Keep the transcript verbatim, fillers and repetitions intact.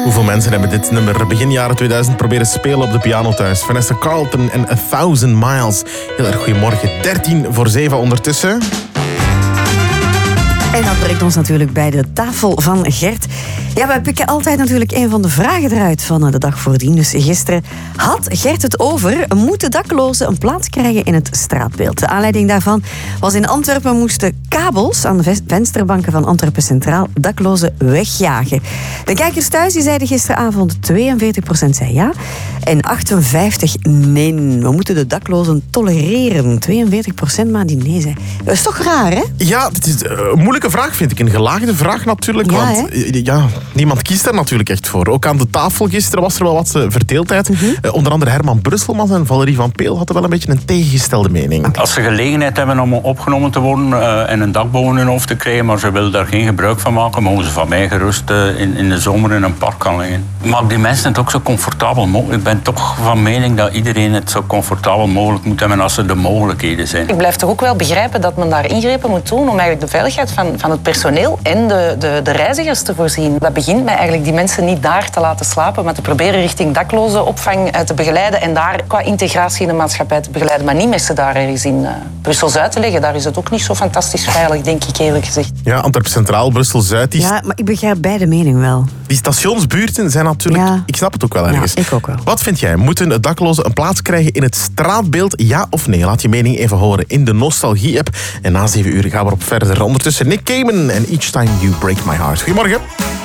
Hoeveel mensen hebben dit nummer begin jaren tweeduizend proberen spelen op de piano thuis? Vanessa Carlton en A Thousand Miles. Heel erg goedemorgen. dertien voor zeven ondertussen. En dat brengt ons natuurlijk bij de tafel van Gert. Ja, wij pikken altijd natuurlijk een van de vragen eruit van de dag voordien. Dus gisteren had Gert het over: moeten daklozen een plaats krijgen in het straatbeeld? De aanleiding daarvan was: in Antwerpen moesten kabels aan de vensterbanken van Antwerpen Centraal daklozen wegjagen. De kijkers thuis die zeiden gisteravond tweeënveertig procent zei ja en achtenvijftig procent nee. We moeten de daklozen tolereren. tweeënveertig procent maar die nee zei. Dat is toch raar, hè? Ja, het is een moeilijke vraag, vind ik. Een gelaagde vraag natuurlijk. Ja, want ja, niemand kiest daar natuurlijk echt voor. Ook aan de tafel gisteren was er wel wat verdeeldheid. Mm-hmm. Uh, onder andere Herman Brusselmans en Valerie van Peel hadden wel een beetje een tegengestelde mening. Okay. Als ze gelegenheid hebben om opgenomen te worden uh, en een dak boven hun hoofd te krijgen, maar ze willen daar geen gebruik van maken, mogen ze van mij gerust uh, in, in de zomer in een park gaan liggen. Maak die mensen het ook zo comfortabel mogelijk. Ik ben toch van mening dat iedereen het zo comfortabel mogelijk moet hebben als er de mogelijkheden zijn. Ik blijf toch ook wel begrijpen dat men daar ingrepen moet doen om eigenlijk de veiligheid van, van het personeel en de, de, de reizigers te voorzien. Dat begint met eigenlijk die mensen niet daar te laten slapen, maar te proberen richting daklozenopvang te begeleiden en daar qua integratie in de maatschappij te begeleiden. Maar niet met ze daar ergens in uh, Brussel-Zuid te leggen. Daar is het ook niet zo fantastisch veilig, denk ik eerlijk gezegd. Ja, Antwerpen Centraal, Brussel-Zuid. Die... Ja, maar ik begrijp beide meningen wel. Die stationsbuurten zijn natuurlijk... Ja. Ik snap het ook wel ergens. Ja, ik ook wel. Wat vind jij? Moeten daklozen een plaats krijgen in het straatbeeld? Ja of nee? Laat je mening even horen in de Nostalgie-app. En na zeven uur gaan we op verder. Ondertussen Nick Cayman en Each Time You Break My Heart. Goedemorgen.